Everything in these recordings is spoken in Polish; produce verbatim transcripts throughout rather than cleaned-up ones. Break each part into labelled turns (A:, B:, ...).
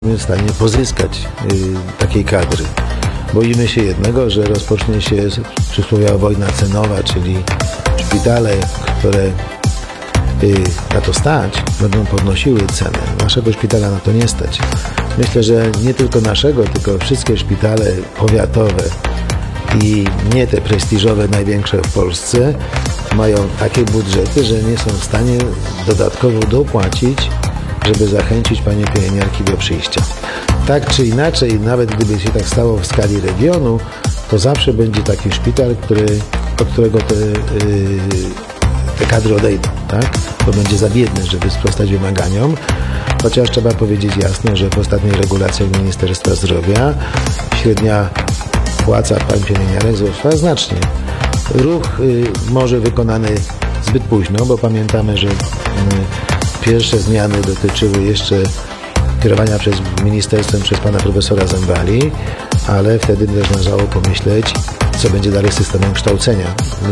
A: w stanie pozyskać y, takiej kadry. Boimy się jednego, że rozpocznie się przysłowiowa wojna cenowa, czyli szpitale, które y, na to stać, będą podnosiły cenę. Naszego szpitala na to nie stać. Myślę, że nie tylko naszego, tylko wszystkie szpitale powiatowe i nie te prestiżowe, największe w Polsce, mają takie budżety, że nie są w stanie dodatkowo dopłacić, żeby zachęcić panie pielęgniarki do przyjścia. Tak czy inaczej, nawet gdyby się tak stało w skali regionu, to zawsze będzie taki szpital, który, od którego te, yy, te kadry odejdą, tak? To będzie za biedny, żeby sprostać wymaganiom. Chociaż trzeba powiedzieć jasno, że w ostatnich regulacjach Ministerstwa Zdrowia średnia płaca pań pielęgniarek wzrosła znacznie. Ruch y, może wykonany zbyt późno, bo pamiętamy, że y, pierwsze zmiany dotyczyły jeszcze kierowania przez ministerstwem przez pana profesora Zembali, ale wtedy też należało pomyśleć, co będzie dalej z systemem kształcenia.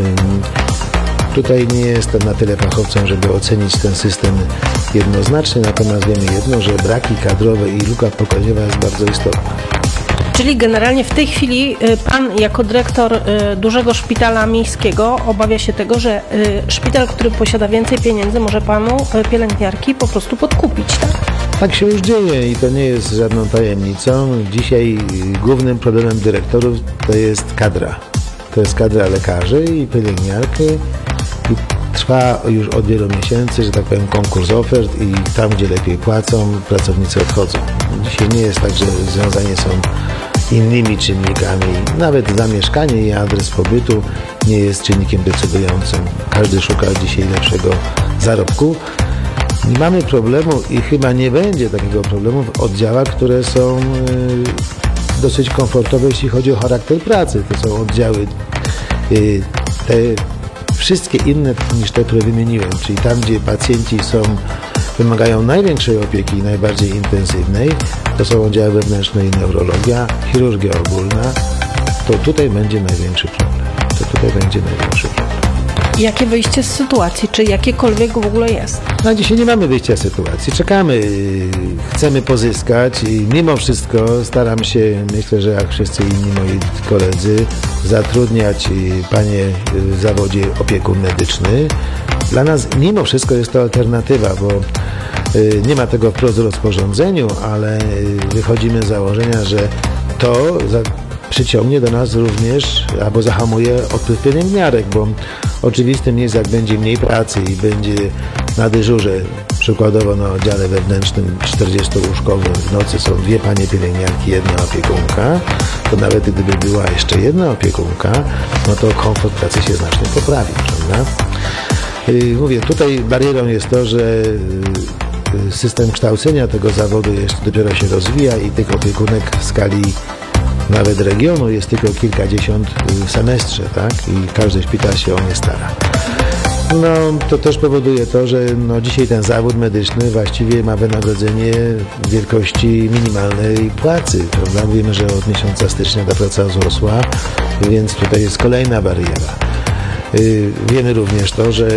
A: Y, tutaj nie jestem na tyle fachowcem, żeby ocenić ten system jednoznacznie, natomiast wiemy jedno, że braki kadrowe i luka pokoleniowa jest bardzo istotna.
B: Czyli generalnie w tej chwili pan jako dyrektor dużego szpitala miejskiego obawia się tego, że szpital, który posiada więcej pieniędzy, może panu pielęgniarki po prostu podkupić, tak?
A: Tak się już dzieje i to nie jest żadną tajemnicą. Dzisiaj głównym problemem dyrektorów to jest kadra. To jest kadra lekarzy i pielęgniarki. I trwa już od wielu miesięcy, że tak powiem, konkurs ofert i tam, gdzie lepiej płacą, pracownicy odchodzą. Dzisiaj nie jest tak, że związani są innymi czynnikami. Nawet zamieszkanie i adres pobytu nie jest czynnikiem decydującym. Każdy szuka dzisiaj lepszego zarobku. Nie mamy problemu i chyba nie będzie takiego problemu w oddziałach, które są y, dosyć komfortowe, jeśli chodzi o charakter pracy. To są oddziały y, te wszystkie inne niż te, które wymieniłem, czyli tam, gdzie pacjenci są, wymagają największej opieki i najbardziej intensywnej, to są oddziały wewnętrzne i neurologia, chirurgia ogólna, to tutaj będzie największy problem. To tutaj będzie największy problem.
B: Jakie wyjście z sytuacji? Czy jakiekolwiek w ogóle jest?
A: No dzisiaj nie mamy wyjścia z sytuacji. Czekamy, chcemy pozyskać i mimo wszystko staram się, myślę, że jak wszyscy inni moi koledzy, zatrudniać panie w zawodzie opiekun medyczny. Dla nas mimo wszystko jest to alternatywa, bo nie ma tego wprost w rozporządzeniu, ale wychodzimy z założenia, że to za przyciągnie do nas również, albo zahamuje odpływ pielęgniarek, bo oczywistym jest, jak będzie mniej pracy i będzie na dyżurze, przykładowo na oddziale wewnętrznym czterdziestołóżkowym w nocy są dwie panie pielęgniarki, jedna opiekunka, to nawet gdyby była jeszcze jedna opiekunka, no to komfort pracy się znacznie poprawi, prawda? Mówię, tutaj barierą jest to, że system kształcenia tego zawodu jeszcze dopiero się rozwija i tych opiekunek w skali nawet regionu jest tylko kilkadziesiąt w semestrze, tak? I każdy szpital się o nie stara. No, to też powoduje to, że no, dzisiaj ten zawód medyczny właściwie ma wynagrodzenie wielkości minimalnej płacy, prawda? Wiemy, że od miesiąca stycznia ta praca wzrosła, więc tutaj jest kolejna bariera. Yy, wiemy również to, że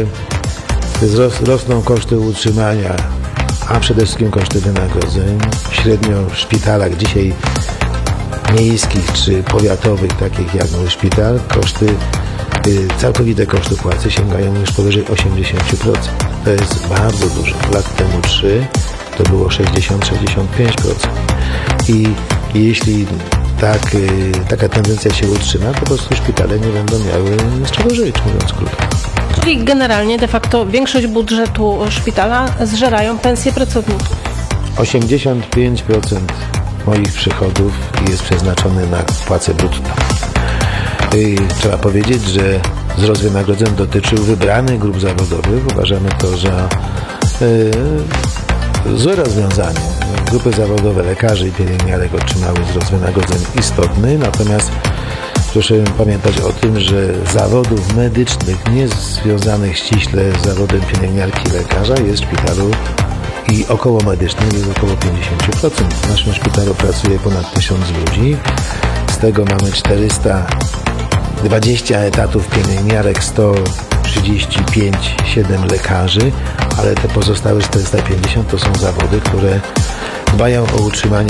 A: rosną koszty utrzymania, a przede wszystkim koszty wynagrodzeń. Średnio w szpitalach dzisiaj miejskich czy powiatowych, takich jak mój szpital, koszty, y, całkowite koszty płacy sięgają już powyżej osiemdziesiąt procent. To jest bardzo dużo. Lat temu trzy to było sześćdziesiąt do sześćdziesięciu pięciu procent. I jeśli tak, y, taka tendencja się utrzyma, to po prostu szpitale nie będą miały z czego żyć, mówiąc krótko.
B: Czyli generalnie de facto większość budżetu szpitala zżerają pensje pracowników.
A: osiemdziesiąt pięć procent moich przychodów jest przeznaczony na płacę brutto. I trzeba powiedzieć, że wzrost wynagrodzeń dotyczył wybranych grup zawodowych. Uważamy to za yy, złe rozwiązanie. Grupy zawodowe lekarzy i pielęgniarek otrzymały wzrost wynagrodzeń istotny, natomiast proszę pamiętać o tym, że zawodów medycznych nie związanych ściśle z zawodem pielęgniarki i lekarza jest w szpitalu i około medycznych jest około pięćdziesiąt procent. W naszym szpitalu pracuje ponad tysiąc ludzi, z tego mamy czterysta dwadzieścia etatów pielęgniarek, sto trzydzieści pięć, siedem lekarzy, ale te pozostałe czterysta pięćdziesiąt to są zawody, które dbają o utrzymanie